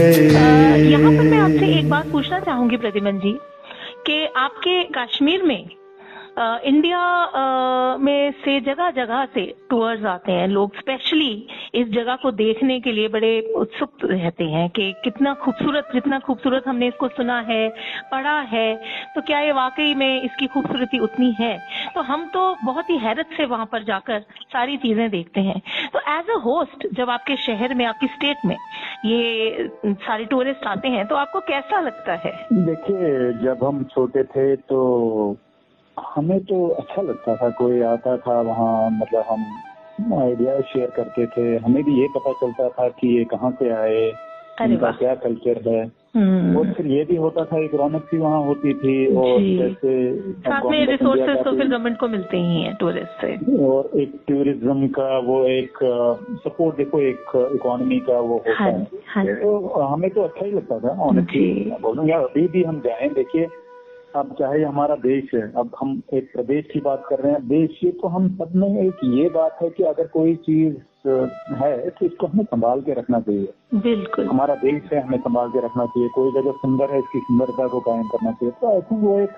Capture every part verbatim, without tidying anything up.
यहाँ पर मैं आपसे एक बात पूछना चाहूंगी प्रद्युमन जी कि आपके कश्मीर में आ, इंडिया आ, में से जगह जगह से टूर्स आते हैं लोग, स्पेशली इस जगह को देखने के लिए बड़े उत्सुक रहते हैं कि कितना खूबसूरत, जितना खूबसूरत हमने इसको सुना है, पढ़ा है, तो क्या ये वाकई में इसकी खूबसूरती उतनी है? तो हम तो बहुत ही हैरत से वहां पर जाकर सारी चीजें देखते हैं। तो एज अ होस्ट, जब आपके शहर में, आपकी स्टेट में ये सारे टूरिस्ट आते हैं तो आपको कैसा लगता है? देखिए, जब हम छोटे थे तो हमें तो अच्छा लगता था, कोई आता था वहाँ, मतलब हम आइडिया शेयर करते थे, हमें भी ये पता चलता था कि ये कहाँ से आए, उनका क्या कल्चर है, और फिर ये भी होता था, एक रौनक भी वहाँ होती थी, और जैसे साथ में रिसोर्सेज तो फिर गवर्नमेंट को मिलते ही हैं टूरिस्ट से, और एक टूरिज्म का वो एक सपोर्ट, देखो एक इकोनॉमी का वो होता है, तो हमें तो अच्छा ही लगता था ऑनेस्टली बोलूँगा। अभी भी हम जाएं, देखिए अब चाहे हमारा देश है, अब हम एक प्रदेश की बात कर रहे हैं, देश ये तो हम सब में एक ये बात है कि अगर कोई चीज है तो इसको हमें संभाल के रखना चाहिए। बिल्कुल, हमारा देश है, हमें संभाल के रखना चाहिए। कोई जगह सुंदर है, इसकी सुंदरता को कायम करना चाहिए। तो आई थिंक वो एक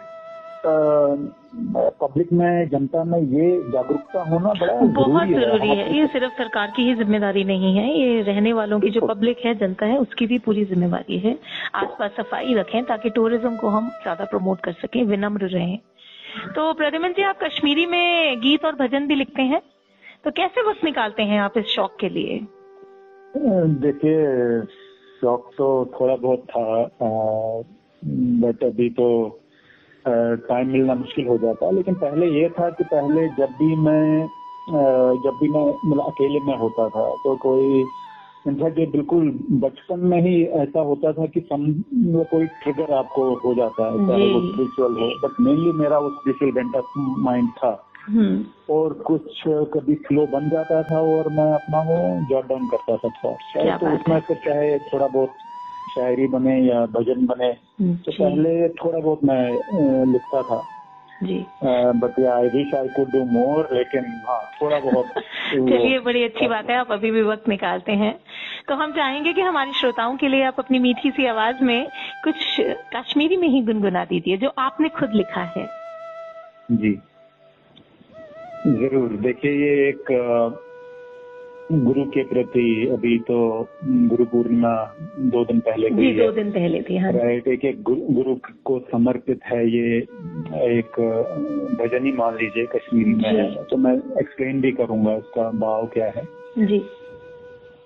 पब्लिक में, जनता में ये जागरूकता होना बड़ा बहुत जरूरी है, है। ये सिर्फ सरकार की ही जिम्मेदारी नहीं है, ये रहने वालों की, जो पब्लिक है, जनता है, उसकी भी पूरी जिम्मेदारी है। आसपास सफाई रखें ताकि टूरिज्म को हम ज्यादा प्रमोट कर सकें, विनम्र रहें। तो प्रद्युमन जी, आप कश्मीरी में गीत और भजन भी लिखते हैं, तो कैसे वक्त निकालते हैं आप इस शौक के लिए? देखिए, शौक तो थोड़ा बहुत था, बट अभी तो टाइम मिलना मुश्किल हो जाता है। लेकिन पहले ये था कि पहले जब भी मैं जब भी मैं मतलब अकेले में होता था तो कोई, इनफैक्ट ये बिल्कुल बचपन में ही ऐसा होता था कि सम कोई ट्रिगर आपको हो जाता है, चाहे वो स्पिरिचुअल हो, बट मेनली मेरा वो स्पिरिचुअल बेंट ऑफ माइंड था, और कुछ कभी फ्लो बन जाता था और मैं अपना वो जॉट डाउन करता था थॉट्स, तो उसमें से चाहे थोड़ा बहुत शायरी बने या भजन बने, तो पहले थोड़ा बहुत मैं लिखता था जी, but I wish I could do more, लेकिन हाँ थोड़ा बहुत। चलिए, बड़ी अच्छी बात है, आप अभी भी वक्त निकालते हैं। तो हम चाहेंगे कि हमारे श्रोताओं के लिए आप अपनी मीठी सी आवाज में कुछ कश्मीरी में ही गुनगुना दीजिए, जो आपने खुद लिखा है। जी जरूर। देखिए, ये एक गुरु के प्रति, अभी तो गुरु पूर्णिमा दो दिन पहले जी, दो दिन पहले थी, हाँ, राइट, एक एक गुरु को समर्पित है ये एक भजन ही मान लीजिए, कश्मीरी में है, तो मैं एक्सप्लेन भी करूंगा इसका भाव क्या है। जी।